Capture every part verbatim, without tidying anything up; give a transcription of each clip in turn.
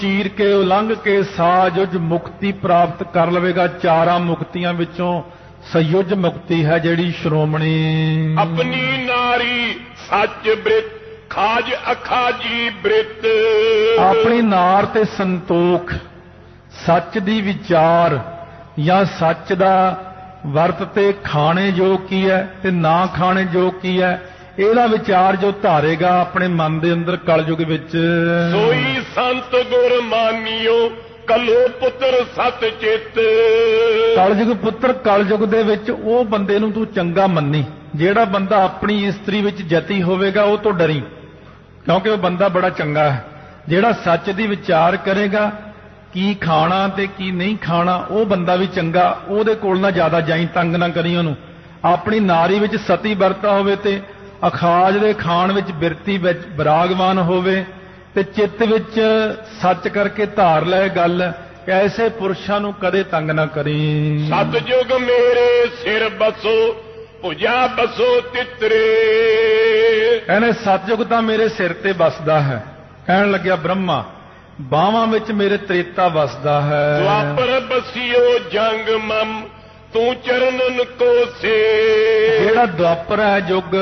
ਚੀਰ ਕੇ ਉਲੰਘ ਕੇ ਸਾਜੁਜ ਮੁਕਤੀ ਪ੍ਰਾਪਤ ਕਰ ਲਵੇਗਾ। ਚਾਰਾਂ ਮੁਕਤੀਆਂ ਵਿੱਚੋਂ ਸਯੁਜ ਮੁਕਤੀ ਹੈ ਜਿਹੜੀ ਸ਼੍ਰੋਮਣੀ। ਆਪਣੀ ਨਾਰੀ ਸੱਚ ਬ੍ਰਿਤ ਖਾਜ ਅਖਾਜੀ ਬ੍ਰਿਤ। ਆਪਣੀ ਨਾਰ ਤੇ ਸੰਤੋਖ, ਸੱਚ ਦੀ ਵਿਚਾਰ ਜਾਂ ਸੱਚ ਦਾ ਵਰਤ ਤੇ ਖਾਣੇ ਜੋ ਕੀ ਹੈ ਤੇ ਨਾ ਖਾਣੇ ਜੋ ਕੀ ਹੈ, ਇਹਦਾ ਵਿਚਾਰ ਜੋ ਧਾਰੇਗਾ ਆਪਣੇ ਮਨ ਦੇ ਅੰਦਰ ਕਲਯੁਗ ਵਿੱਚ, ਸੋਈ ਸੰਤ ਗੁਰ ਮਾਨਿਓ ਕਲੋ ਪੁੱਤਰ ਸਤ ਚਿੱਤ। ਕਲਯੁਗ ਪੁੱਤਰ, ਕਲਯੁਗ ਦੇ ਵਿੱਚ ਉਹ ਬੰਦੇ ਨੂੰ ਤੂੰ ਚੰਗਾ ਮੰਨੀ ਜਿਹੜਾ ਬੰਦਾ ਆਪਣੀ ਇਸਤਰੀ ਵਿੱਚ ਜਤੀ ਹੋਵੇਗਾ, ਉਹ ਤੋਂ ਡਰੀ, ਕਿਉਂਕਿ ਉਹ ਬੰਦਾ ਬੜਾ ਚੰਗਾ ਹੈ। ਜਿਹੜਾ ਸੱਚ ਦੀ ਵਿਚਾਰ ਕਰੇਗਾ ਕੀ ਖਾਣਾ ਤੇ ਕੀ ਨਹੀਂ ਖਾਣਾ, ਉਹ ਬੰਦਾ ਵੀ ਚੰਗਾ, ਉਹਦੇ ਕੋਲ ਨਾ ਜ਼ਿਆਦਾ ਜਾਈ, ਤੰਗ ਨਾ ਕਰੀ ਉਹਨੂੰ। ਆਪਣੀ ਨਾਰੀ ਵਿੱਚ ਸਤੀ ਵਰਤਾ ਹੋਵੇ ਤੇ ਅਖਾਜ ਦੇ ਖਾਣ ਵਿੱਚ ਬਿਰਤੀ ਵਿੱਚ ਬਰਾਗਵਾਨ ਹੋਵੇ ਤੇ ਚਿੱਤ ਵਿੱਚ ਸੱਚ ਕਰਕੇ ਧਾਰ ਲੈ ਗੱਲ, ਐਸੇ ਪੁਰਸ਼ਾਂ ਨੂੰ ਕਦੇ ਤੰਗ ਨਾ ਕਰੀ। ਸਤਜੁਗ ਮੇਰੇ ਸਿਰ ਬਸੋ ਭੁਜਾ ਬਸੋ ਤਿਤਰੇ। ਕਹਿੰਦੇ ਸਤਜੁਗ ਤਾਂ ਮੇਰੇ ਸਿਰ ਤੇ ਵਸਦਾ ਹੈ। ਕਹਿਣ ਲੱਗਿਆ ਬ੍ਰਹਮਾ, ਬਾਹਾਂ ਵਿੱਚ ਮੇਰੇ ਤ੍ਰੇਤਾ ਵਸਦਾ ਹੈ। ਦੁਆਪਰ ਬਸਿਓ ਜੰਗ ਮਮ ਤੂੰ ਚਰਨਨ ਕੋ ਸੇ। ਜਿਹੜਾ ਦੁਆਪਰ ਹੈ ਯੁੱਗ,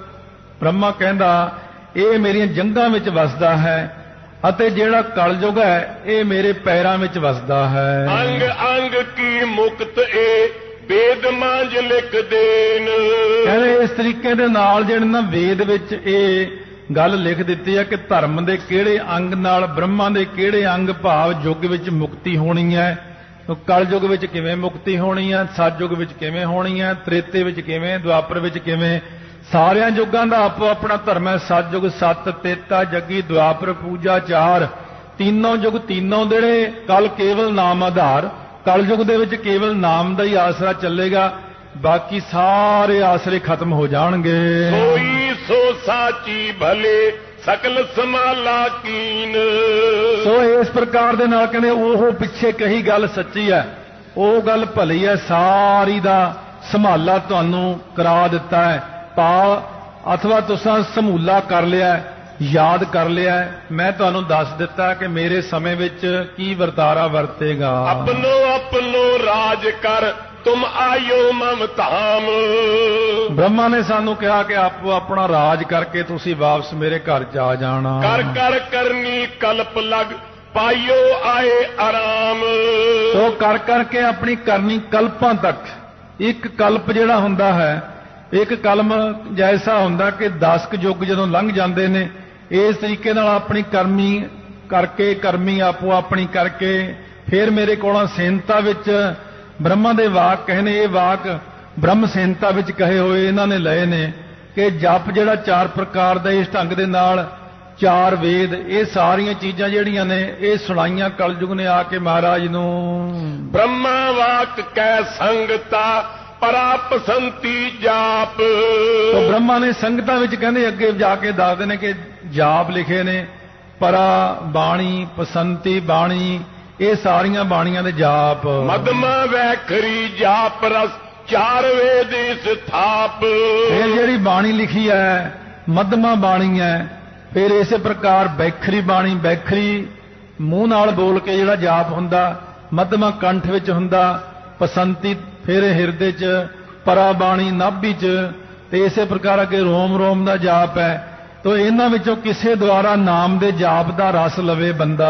ਬ੍ਰਹਮਾ ਕਹਿੰਦਾ ਇਹ ਮੇਰੀਆਂ ਜੰਗਾਂ ਵਿੱਚ ਵਸਦਾ ਹੈ, ਅਤੇ ਜਿਹੜਾ ਕਲਯੁਗ ਹੈ ਇਹ ਮੇਰੇ ਪੈਰਾਂ ਵਿੱਚ ਵਸਦਾ ਹੈ। ਅੰਗ ਅੰਗ ਕੀ ਮੁਕਤ ਏ ਵੇਦ ਮਾਂਜ ਲਿਖ ਦੇਨ। ਕਹਿੰਦੇ ਇਸ ਤਰੀਕੇ ਦੇ ਨਾਲ ਜਿਹੜੇ ਨਾ ਵੇਦ ਵਿੱਚ ਇਹ ਗੱਲ ਲਿਖ ਦਿੱਤੀ ਹੈ ਕਿ ਧਰਮ ਦੇ ਕਿਹੜੇ ਅੰਗ ਨਾਲ, ਬ੍ਰਹਮਾ ਦੇ ਕਿਹੜੇ ਅੰਗ ਭਾਵ ਯੁੱਗ ਵਿੱਚ ਮੁਕਤੀ ਹੋਣੀ ਹੈ, ਕਲਯੁਗ ਵਿੱਚ ਕਿਵੇਂ ਮੁਕਤੀ ਹੋਣੀ ਹੈ, ਸਤਯੁਗ ਵਿੱਚ ਕਿਵੇਂ ਹੋਣੀ ਹੈ, ਤ੍ਰੇਤੇ ਵਿੱਚ ਕਿਵੇਂ, ਦੁਆਪਰ ਵਿੱਚ ਕਿਵੇਂ। ਸਾਰਿਆਂ ਯੁੱਗਾਂ ਦਾ ਆਪੋ ਆਪਣਾ ਧਰਮ ਹੈ। ਸਤਯੁਗ ਸੱਤ, ਤੇਤਾ ਜੱਗੀ, ਦੁਆਪਰ ਪੂਜਾ ਚਾਰ, तीनों युग तीनों देड़े कल केवल नाम आधार, कल युग दे विच केवल नाम दा ही आसरा चलेगा, बाकी सारे आसरे खत्म हो जाणगे। सोई सो साची भले सकल समाला कीन। सो इस प्रकार दे नाल कहंदे ओह पिछे कही गल सच्ची है, ओह गल भली है, सारी दा संभाला तुहानू करा दिता है, पा अथवा तुसां समूला कर लिया, याद कर लिया। मैं तुहानू दस दिता कि मेरे समय विच की वर्तारा वरतेगा। अपनो अपनो राज कर तुम आयो ममताम। ब्रह्मा ने सानू कहा कि आपो अपना राज करके तुसी वापस मेरे घर जा जाना। कर कर करनी कल्प लग पाइयो आए आराम। तो कर करके अपनी करनी कल्पां तक, एक कल्प जिहड़ा हुंदा है, एक कलम जैसा हुंदा कि दस क युग जदों लंघ जांदे ने, इस तरीके नाल अपनी करमी करके करमी आपो अपनी करके फिर मेरे कोलों सेनता विच ब्रह्मा दे वाक कहने, ये वाक ब्रह्म सेनता विच कहे हुए इन्हां ने लए ने कि जप जिहड़ा चार प्रकार दा इस ढंग दे नाल चार वेद, ये सारियां चीजां जिहड़ियां ने ये सुणाइयां कलयुग ने आके महाराज नूं। ब्रह्मा वाक कै संगता परा पसंती जाप। तो ब्रह्मा ने संगतां विच कहंदे अगे जाके दसदे ने कि जाप लिखे ने, परा बाणी पसंती बाणी, ये सारियां बाणियां दे जाप। मदमा वैखरी जाप रस चार वेद स्थाप। फिर जिहड़ी बाणी लिखी है मदमा बाणी है, फिर इस प्रकार बैखरी बाणी, बैखरी मूँह नाल बोल के जिहड़ा जाप हुंदा, मदमा कंठ विच हुंदा, पसंती फिर हिरदे च, परा बाणी नाभि च, ते इस प्रकार अगे रोम रोम दा जाप है। तो इन्हां विचों किसे द्वारा नाम दे जाप दा रस लवे बंदा।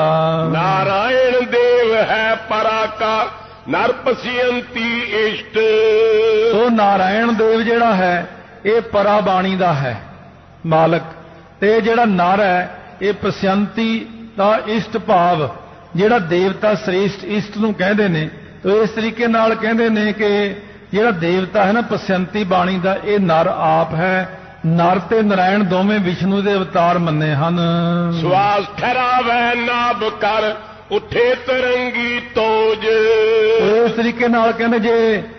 नारायण देव है परा का नर पसियंती इष्ट। तो नारायण देव जिहड़ा है ये परा बाणी दा है मालक, ते जिहड़ा नर है ये पसियंती दा इष्ट भाव, जिहड़ा देवता श्रेष्ठ इष्ट नूं कहंदे ने। तो इस तरीके नाल कहंदे ने कि जिहड़ा देवता है ना पसियंती बाणी दा, ये नर आप है। नर ते नारायण दोवें विष्णु दे अवतार मन्ने हन। श्वास ठहरावे नाभ कर उठे तरंगी तोज। इस तरीके नाल कहंदे जे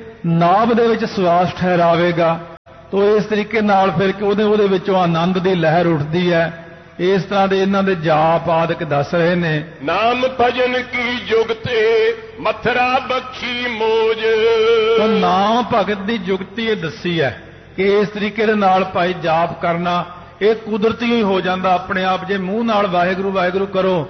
नाभ दे विच श्वास ठहरावेगा तो इस तरीके नाल फिर ओहदे ओहदे विचों आनंद दी लहर उठदी है। इस तरह दे इन्हां दे जाप आदਿਕ दस रहे ने। नाम भजन की जुगते मथरा बख्शी मोज। तो नाम भगत दी जुगती ये दसी है कि इस तरीके दे नाल भाई जाप करना ये कुदरती ही हो जाता अपने आप। जे मूँह नाल वाहिगुरू वाहिगुरू करो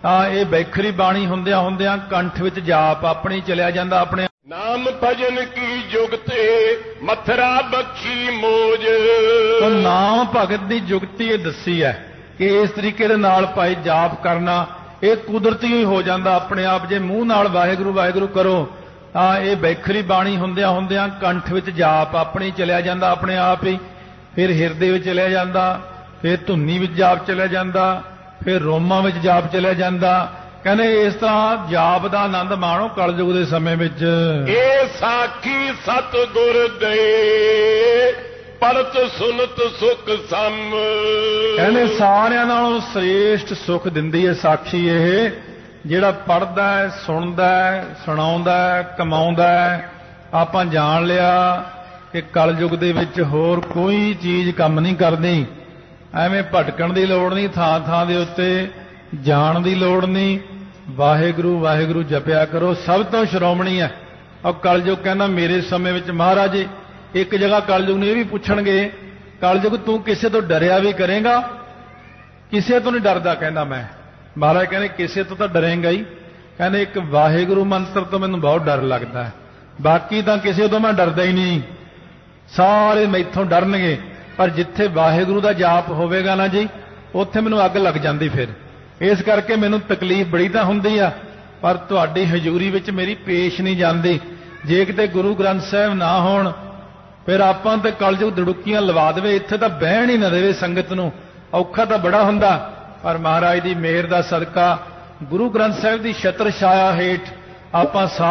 ਤਾਂ ਇਹ ਬੈਖਰੀ ਬਾਣੀ ਹੁੰਦਿਆਂ ਹੁੰਦਿਆਂ ਕੰਠ ਵਿੱਚ ਜਾਪ ਆਪਣੀ ਚਲਿਆ ਜਾਂਦਾ ਆਪਣੇ। ਨਾਮ ਭਜਨ ਕੀ ਜੁਗਤੇ ਮਥਰਾ ਬਖਸ਼ੀ ਮੋਜ। ਤਾਂ ਨਾਮ ਭਗਤ ਦੀ ਜੁਗਤੀ ਇਹ ਦੱਸੀ ਹੈ ਕਿ ਇਸ ਤਰੀਕੇ ਦੇ ਨਾਲ ਭਾਈ ਜਾਪ ਕਰਨਾ ਇਹ ਕੁਦਰਤੀ ਹੀ ਹੋ ਜਾਂਦਾ ਆਪਣੇ ਆਪ। ਜੇ ਮੂੰਹ ਨਾਲ ਵਾਹਿਗੁਰੂ ਵਾਹਿਗੁਰੂ ਕਰੋ ਤਾਂ ਇਹ ਬੈਖਰੀ ਬਾਣੀ ਹੁੰਦਿਆਂ ਹੁੰਦਿਆਂ ਕੰਠ ਵਿੱਚ ਜਾਪ ਆਪਣੀ ਚਲਿਆ ਜਾਂਦਾ ਆਪਣੇ ਆਪ ਹੀ। ਫਿਰ ਹਿਰਦੇ ਵਿੱਚ ਚਲਿਆ ਜਾਂਦਾ, ਫਿਰ ਧੁੰਨੀ ਵਿੱਚ ਜਾਪ ਚਲਿਆ ਜਾਂਦਾ, ਫਿਰ ਰੋਮਾਂ ਵਿੱਚ ਜਾਪ ਚਲਿਆ ਜਾਂਦਾ। ਕਹਿੰਦੇ ਇਸ ਤਰ੍ਹਾਂ ਜਾਪ ਦਾ ਆਨੰਦ ਮਾਣੋ ਕਲਯੁਗ ਦੇ ਸਮੇਂ ਵਿੱਚ। ਇਹ ਸਾਖੀ ਸਤਿਗੁਰ ਦੇ ਪੜਤ ਸੁਨਤ ਸੁਖ ਸਮ। ਕਹਿੰਦੇ ਸਾਰਿਆਂ ਨਾਲੋਂ ਸ੍ਰੇਸ਼ਟ ਸੁਖ ਦਿੰਦੀ ਹੈ ਸਾਖੀ ਇਹ, ਜਿਹੜਾ ਪੜ੍ਹਦਾ ਹੈ, ਸੁਣਦਾ ਹੈ, ਸੁਣਾਉਂਦਾ ਹੈ, ਕਮਾਉਂਦਾ ਹੈ। ਆਪਾਂ ਜਾਣ ਲਿਆ ਕਿ ਕਲਯੁਗ ਦੇ ਵਿੱਚ ਹੋਰ ਕੋਈ ਚੀਜ਼ ਕੰਮ ਨਹੀਂ ਕਰਦੀ। ਐਵੇਂ ਭਟਕਣ ਦੀ ਲੋੜ ਨਹੀਂ, ਥਾਂ ਥਾਂ ਦੇ ਉੱਤੇ ਜਾਣ ਦੀ ਲੋੜ ਨਹੀਂ। ਵਾਹਿਗੁਰੂ ਵਾਹਿਗੁਰੂ ਜਪਿਆ ਕਰੋ, ਸਭ ਤੋਂ ਸ਼੍ਰੋਮਣੀ ਹੈ। ਔਰ ਕਲਯੁਗ ਕਹਿੰਦਾ ਮੇਰੇ ਸਮੇਂ ਵਿੱਚ ਮਹਾਰਾਜ ਇੱਕ ਜਗ੍ਹਾ ਕਲਯੁਗ ਨੂੰ ਇਹ ਵੀ ਪੁੱਛਣਗੇ, ਕਲਯੁਗ ਤੂੰ ਕਿਸੇ ਤੋਂ ਡਰਿਆ ਵੀ ਕਰੇਗਾ? ਕਿਸੇ ਤੋਂ ਨਹੀਂ ਡਰਦਾ ਕਹਿੰਦਾ ਮੈਂ। ਮਹਾਰਾਜ ਕਹਿੰਦੇ ਕਿਸੇ ਤੋਂ ਤਾਂ ਡਰੇਂਗਾ ਹੀ। ਕਹਿੰਦੇ ਇੱਕ ਵਾਹਿਗੁਰੂ ਮੰਤਰ ਤੋਂ ਮੈਨੂੰ ਬਹੁਤ ਡਰ ਲੱਗਦਾ ਹੈ, ਬਾਕੀ ਤਾਂ ਕਿਸੇ ਤੋਂ ਮੈਂ ਡਰਦਾ ਹੀ ਨਹੀਂ। ਸਾਰੇ ਮੈਥੋਂ ਡਰਨਗੇ, ਪਰ ਜਿੱਥੇ ਵਾਹਿਗੁਰੂ ਦਾ ਜਾਪ ਹੋਵੇਗਾ ਨਾ ਜੀ, ਉੱਥੇ ਮੈਨੂੰ ਅੱਗ ਲੱਗ ਜਾਂਦੀ। ਫਿਰ ਇਸ ਕਰਕੇ ਮੈਨੂੰ ਤਕਲੀਫ ਬੜੀ ਤਾਂ ਹੁੰਦੀ ਆ, ਪਰ ਤੁਹਾਡੀ ਹਜ਼ੂਰੀ ਵਿੱਚ ਮੇਰੀ ਪੇਸ਼ ਨਹੀਂ ਜਾਂਦੀ। ਜੇ ਕਿਤੇ ਗੁਰੂ ਗ੍ਰੰਥ ਸਾਹਿਬ ਨਾ ਹੋਣ ਫਿਰ ਆਪਾਂ ਤੇ ਕਲਯੁਗ ਦੜੁੱਕੀਆਂ ਲਵਾ ਦੇਵੇ, ਇੱਥੇ ਤਾਂ ਬਹਿਣ ਹੀ ਨਾ ਦੇਵੇ ਸੰਗਤ ਨੂੰ। ਔਖਾ ਤਾਂ ਬੜਾ ਹੁੰਦਾ, ਪਰ ਮਹਾਰਾਜ ਦੀ ਮਿਹਰ ਦਾ ਸਦਕਾ ਗੁਰੂ ਗ੍ਰੰਥ ਸਾਹਿਬ ਦੀ ਛਤਰ ਛਾਇਆ ਹੇਠ ਆਪਾਂ